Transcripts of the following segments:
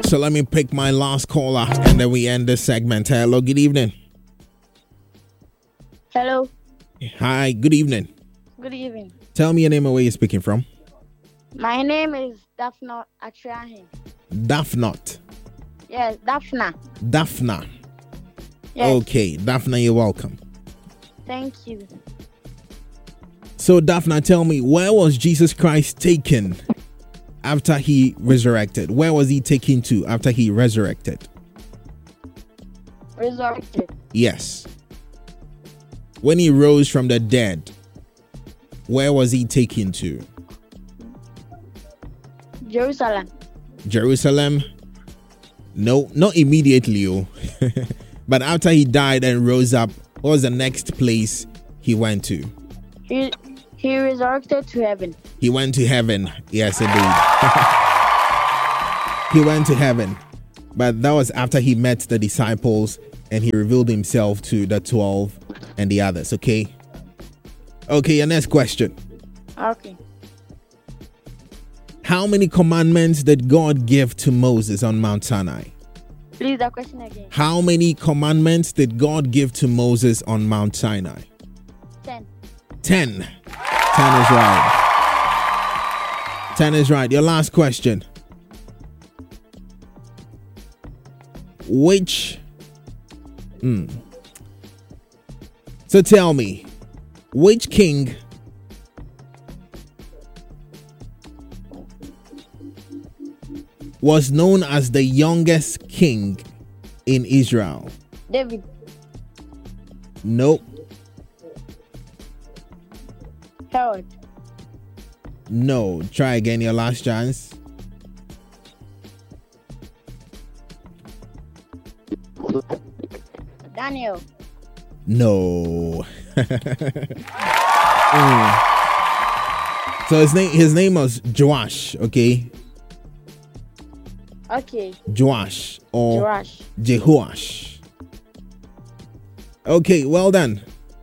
So let me pick my last caller and then we end this segment. Hello, good evening. Hello. Hi, good evening. Good evening. Tell me your name and where you're speaking from. My name is Daphna Atrahin. Daphnot. Yes, Daphna. Daphna. Yes. Okay, Daphna, you're welcome. Thank you. So, Daphna, tell me, where was Jesus Christ taken after he resurrected? Where was he taken to after he resurrected? Resurrected. Yes. When he rose from the dead, where was he taken to? Jerusalem. Jerusalem? No, not immediately. Oh. But after he died and rose up, what was the next place he went to? He resurrected to heaven. He went to heaven. Yes, indeed. He went to heaven. But that was after he met the disciples and he revealed himself to the 12 and the others. Okay. Okay, your next question. Okay. How many commandments did God give to Moses on Mount Sinai? Please, the question again. How many commandments did God give to Moses on Mount Sinai? 10. 10. 10 is right. 10 is right. Your last question. So tell me, which king was known as the youngest king in Israel? David. Nope. Herod. No. Try again, your last chance. Daniel. No. So his name was Joash, okay? Okay. Joash or Joash. Jehoash. Okay, well done.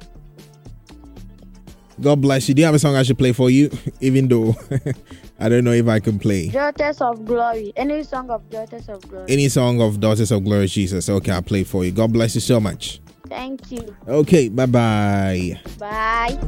God bless you. Do you have a song I should play for you? Even though I don't know if I can play. Daughters of Glory. Any song of Daughters of Glory. Any song of Daughters of Glory Jesus. Okay, I'll play for you. God bless you so much. Thank you. Okay, bye-bye. Bye.